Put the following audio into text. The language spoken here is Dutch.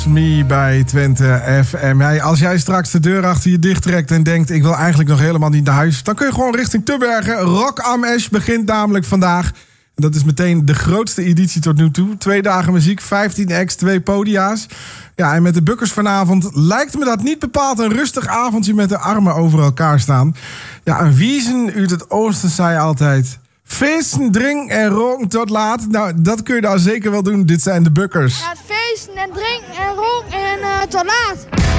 Me bij Twente FM. Hey, als jij straks de deur achter je dicht trekt en denkt, ik wil eigenlijk nog helemaal niet naar huis, dan kun je gewoon richting Tubbergen. Rock am Esch begint namelijk vandaag. Dat is meteen de grootste editie tot nu toe. 2 dagen muziek, 15 acts, 2 podia's. Ja, en met de Bukkers vanavond lijkt me dat niet bepaald een rustig avondje met de armen over elkaar staan. Ja, een Wiesen uit het oosten zei altijd: feesten, drinken en roken tot laat. Nou, dat kun je daar zeker wel doen. Dit zijn de Bukkers. Ja, feesten en drinken en roken en tot laat.